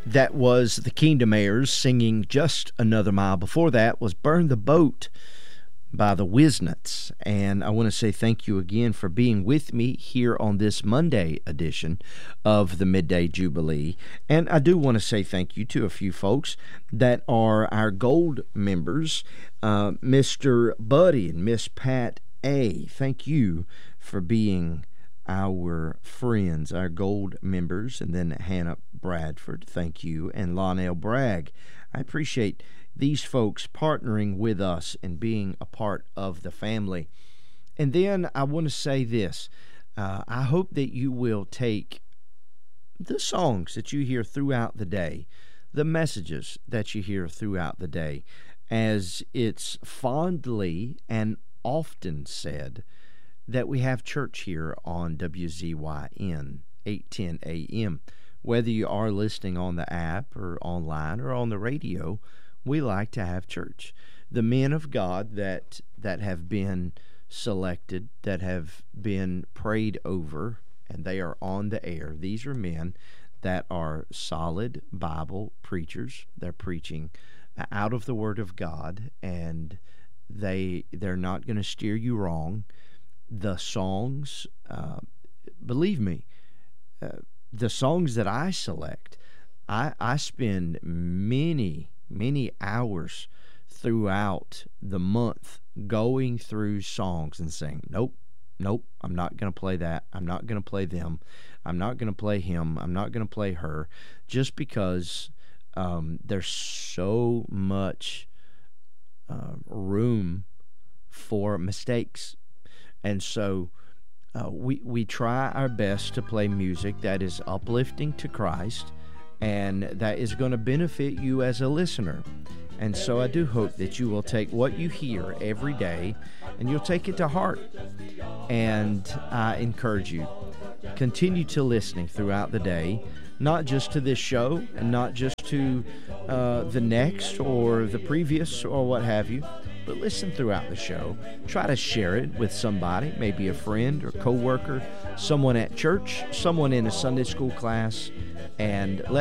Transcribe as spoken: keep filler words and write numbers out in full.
That was the Kingdom Heirs singing Just Another Mile. Before that was Burn the Boat by the Wisnets. And I want to say thank you again for being with me here on this Monday edition of the Midday Jubilee. And I do want to say thank you to a few folks that are our gold members, uh, Mister Buddy and Miss Pat A. Thank you for being our friends, our gold members. And then Hannah Bradford, thank you, and Lonell Bragg. I appreciate these folks partnering with us and being a part of the family. And then I want to say this. Uh, I hope that you will take the songs that you hear throughout the day, the messages that you hear throughout the day, as it's fondly and often said that we have church here on W Z Y N eight ten A M. Whether you are listening on the app or online or on the radio, we like to have church. The men of God that that have been selected, that have been prayed over, and they are on the air. These are men that are solid Bible preachers. They're preaching out of the Word of God, and they they're not going to steer you wrong. The songs, uh, believe me, uh, the songs that I select, I, I spend many, many hours throughout the month going through songs and saying, nope, nope, I'm not going to play that. I'm not going to play them. I'm not going to play him. I'm not going to play her, just because um, there's so much uh, room for mistakes. And so Uh, we, we try our best to play music that is uplifting to Christ and that is going to benefit you as a listener. And so I do hope that you will take what you hear every day and you'll take it to heart. And I encourage you, continue to listening throughout the day, not just to this show and not just to uh, the next or the previous or what have you, but listen throughout the show. Try to share it with somebody, maybe a friend or coworker, someone at church, someone in a Sunday school class, and let